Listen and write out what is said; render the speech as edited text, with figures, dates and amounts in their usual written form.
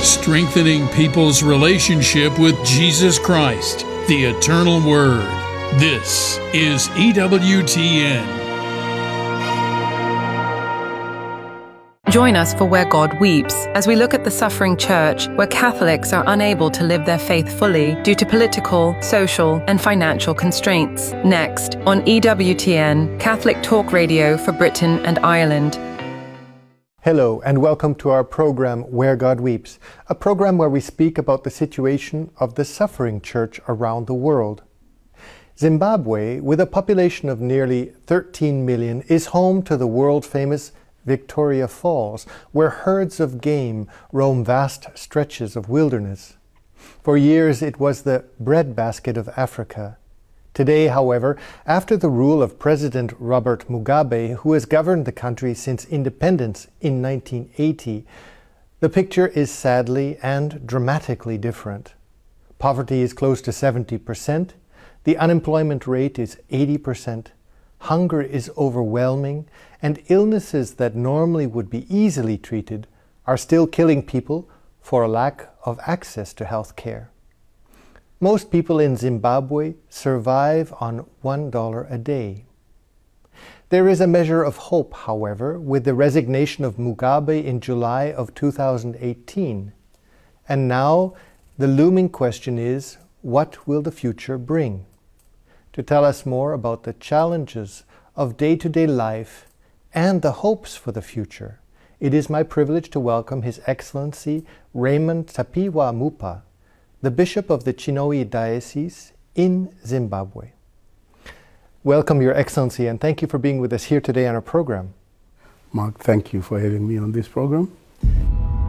strengthening people's relationship with Jesus Christ, the Eternal Word. This is EWTN. Join us for Where God Weeps as we look at the suffering church where Catholics are unable to live their faith fully due to political, social, and financial constraints. Next on EWTN, Catholic Talk Radio for Britain and Ireland. Hello and welcome to our program Where God Weeps, a program where we speak about the situation of the suffering church around the world. Zimbabwe, with a population of nearly 13 million, is home to the world-famous Victoria Falls, where herds of game roam vast stretches of wilderness. For years it was the breadbasket of Africa. Today, however, after the rule of President Robert Mugabe, who has governed the country since independence in 1980, the picture is sadly and dramatically different. Poverty is close to 70%, the unemployment rate is 80%, hunger is overwhelming, and illnesses that normally would be easily treated are still killing people for a lack of access to health care. Most people in Zimbabwe survive on $1 a day. There is a measure of hope, however, with the resignation of Mugabe in July of 2018. And now the looming question is, what will the future bring? To tell us more about the challenges of day-to-day life and the hopes for the future, it is my privilege to welcome His Excellency Raymond Tapiwa Mupa, the Bishop of the Chinoyi Diocese in Zimbabwe. Welcome, Your Excellency, and thank you for being with us here today on our program. Mark, thank you for having me on this program.